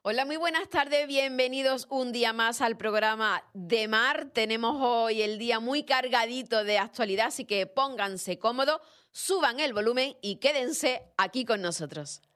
Hola, muy buenas tardes, bienvenidos un día más al programa de Mar. Tenemos hoy el día muy cargadito de actualidad, así que pónganse cómodos, suban el volumen y quédense aquí con nosotros.